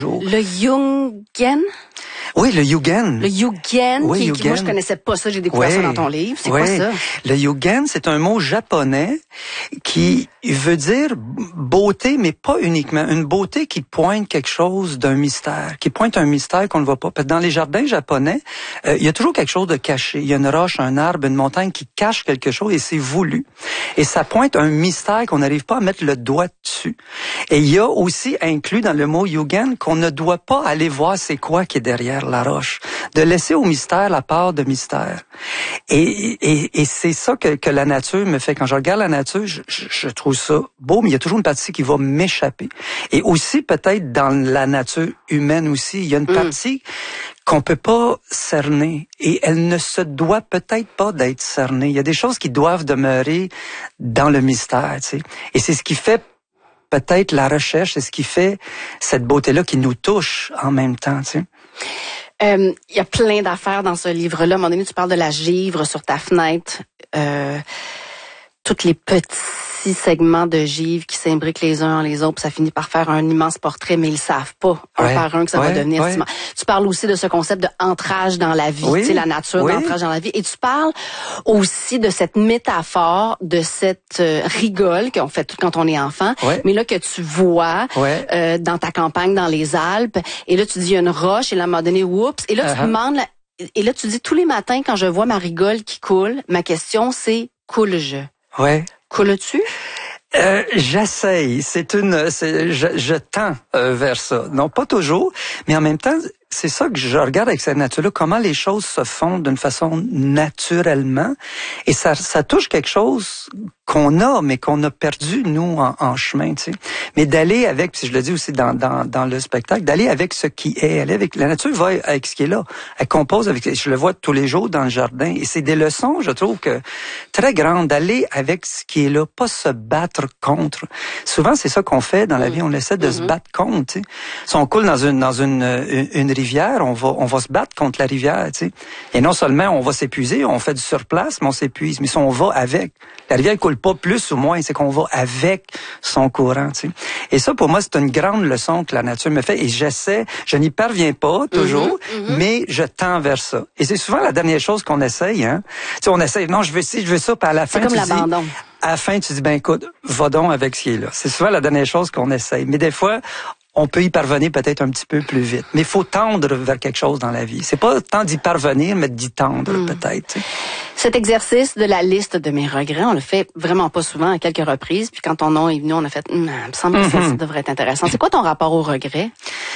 Le Jungen? Oui, le Jungen. Le Jungen, oui, moi je connaissais pas ça, j'ai découvert ça dans ton livre. C'est quoi ça? Le Jungen, c'est un mot japonais qui veut dire beauté, mais pas uniquement. Une beauté qui pointe quelque chose d'un mystère, qui pointe un mystère qu'on ne voit pas. Parce que dans les jardins japonais, il y a toujours quelque chose de caché. Il y a une roche, un arbre, une montagne qui cache quelque chose et c'est voulu. Et ça pointe un mystère qu'on n'arrive pas à mettre le doigt dessus. Et il y a aussi inclus dans le mot Jungen qu'on ne doit pas aller voir c'est quoi qui est derrière la roche. De laisser au mystère la part de mystère. Et c'est ça que la nature me fait. Quand je regarde la nature, je trouve ça beau, mais il y a toujours une partie qui va m'échapper. Et aussi, peut-être, dans la nature humaine aussi, il y a une partie qu'on peut pas cerner. Et elle ne se doit peut-être pas d'être cernée. Il y a des choses qui doivent demeurer dans le mystère, tu sais. Et c'est ce qui fait peut-être la recherche, c'est ce qui fait cette beauté-là qui nous touche en même temps, tu sais. Il y a plein d'affaires dans ce livre-là. À un moment donné, tu parles de la givre sur ta fenêtre. Tous les petits segments de givre qui s'imbriquent les uns en les autres, puis ça finit par faire un immense portrait, mais ils savent pas, un par un, que ça va devenir ciment. Tu parles aussi de ce concept de ancrage dans la vie, tu sais, la nature d'ancrage dans la vie. Et tu parles aussi de cette métaphore, de cette rigole qu'on fait quand on est enfant, mais là que tu vois dans ta campagne dans les Alpes. Et là, tu dis, il y a une roche, et là, à un moment donné, oups. Et là, tu demandes, et là, tu dis, tous les matins, quand je vois ma rigole qui coule, ma question, c'est, coule-je? Coules-tu? J'essaye. Je tends vers ça. Non, pas toujours, mais en même temps, c'est ça que je regarde avec cette nature-là, comment les choses se font d'une façon naturellement, et ça touche quelque chose qu'on a, mais qu'on a perdu, nous, en chemin, tu sais. Mais d'aller avec, puis je le dis aussi dans le spectacle, d'aller avec ce qui est, aller avec, la nature va avec ce qui est là. Elle compose avec, je le vois tous les jours dans le jardin, et c'est des leçons, je trouve que, très grandes, d'aller avec ce qui est là, pas se battre contre. Souvent, c'est ça qu'on fait dans la vie, on essaie de se battre contre, tu sais. Si on coule dans une rivière, on va se battre contre la rivière, tu sais. Et non seulement on va s'épuiser, on fait du surplace, mais on s'épuise. Mais si on va avec, la rivière coule pas plus ou moins, c'est qu'on va avec son courant, tu sais. Et ça, pour moi, c'est une grande leçon que la nature me fait. Et je n'y parviens pas toujours, mais je tends vers ça. Et c'est souvent la dernière chose qu'on essaye, hein. Tu sais, on essaye, non, je veux ci, je veux ça, puis à la fin, c'est comme l'abandon. À la fin, tu dis, ben écoute, va donc avec ce qui est là. C'est souvent la dernière chose qu'on essaye. Mais des fois, on peut y parvenir peut-être un petit peu plus vite. Mais il faut tendre vers quelque chose dans la vie. C'est pas tant d'y parvenir, mais d'y tendre peut-être. Tu sais. Cet exercice de la liste de mes regrets, on le fait vraiment pas souvent, à quelques reprises. Puis quand ton nom est venu, on a fait, il me semble que ça devrait être intéressant. C'est quoi ton rapport au regret?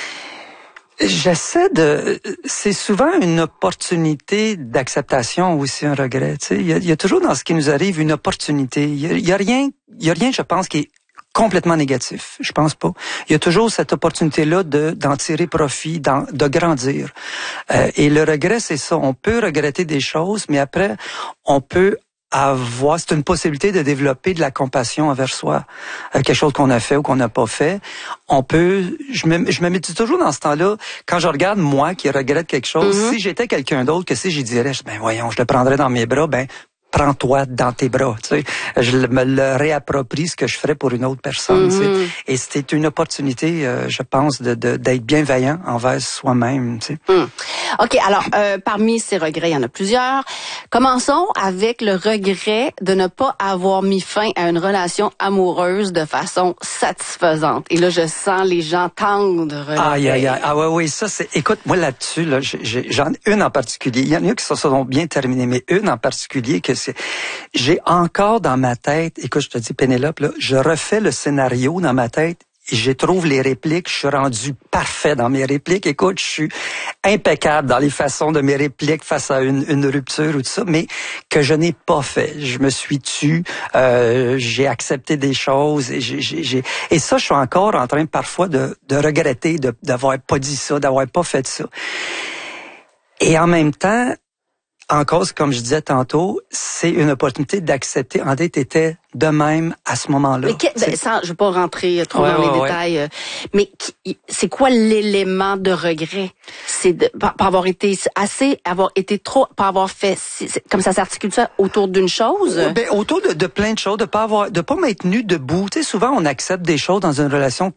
C'est souvent une opportunité d'acceptation aussi, un regret. Tu sais, il y a toujours dans ce qui nous arrive une opportunité. Il y a rien, je pense, qui est complètement négatif. Je pense pas. Il y a toujours cette opportunité-là d'en tirer profit, de grandir. Et le regret, c'est ça. On peut regretter des choses, mais après, on peut c'est une possibilité de développer de la compassion envers soi, quelque chose qu'on a fait ou qu'on n'a pas fait. Je me mets toujours dans ce temps-là, quand je regarde moi qui regrette quelque chose, si j'étais quelqu'un d'autre, que si j'y dirais, ben voyons, je le prendrais dans mes bras, ben prends-toi dans tes bras, tu sais. Je me le réapproprie ce que je ferais pour une autre personne, tu sais. Et c'était une opportunité, je pense, d'être bienveillant envers soi-même, tu sais. OK, alors, parmi ces regrets, il y en a plusieurs. Commençons avec le regret de ne pas avoir mis fin à une relation amoureuse de façon satisfaisante. Et là, je sens les gens tendre. Aïe. Ah oui, ça c'est... Écoute, moi là-dessus, là, j'en ai une en particulier. Il y en a qui se sont bien terminées, mais une en particulier que j'ai encore dans ma tête, écoute, je te dis, Pénélope, là, je refais le scénario dans ma tête et je trouve les répliques, je suis rendu parfait dans mes répliques. Écoute, je suis impeccable dans les façons de mes répliques face à une rupture ou tout ça, mais que je n'ai pas fait. Je me suis tue, j'ai accepté des choses et ça, je suis encore en train parfois de regretter d'avoir pas dit ça, d'avoir pas fait ça. Et en même temps, encore, comme je disais tantôt, c'est une opportunité d'accepter. En fait, t'étais de même à ce moment-là. Mais je veux pas rentrer trop dans les détails, mais c'est quoi l'élément de regret? C'est de pas avoir été trop, pas avoir fait, comme ça s'articule ça autour d'une chose? Ben, autour de plein de choses, de pas m'être tenu debout. Tu sais, souvent, on accepte des choses dans une relation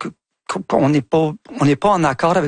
on n'est pas en accord avec